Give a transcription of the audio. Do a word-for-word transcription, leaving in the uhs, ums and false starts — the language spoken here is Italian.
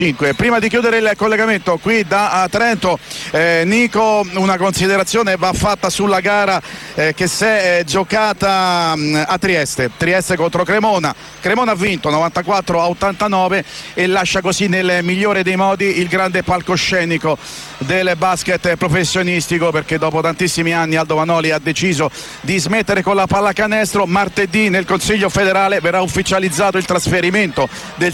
Prima di chiudere il collegamento qui da Trento, eh, Nico, una considerazione va fatta sulla gara eh, che si è eh, giocata mh, a Trieste, Trieste contro Cremona. Cremona ha vinto novantaquattro a ottantanove e lascia così nel migliore dei modi il grande palcoscenico del basket professionistico, perché dopo tantissimi anni Aldo Vanoli ha deciso di smettere con la pallacanestro. Martedì nel Consiglio federale verrà ufficializzato il trasferimento del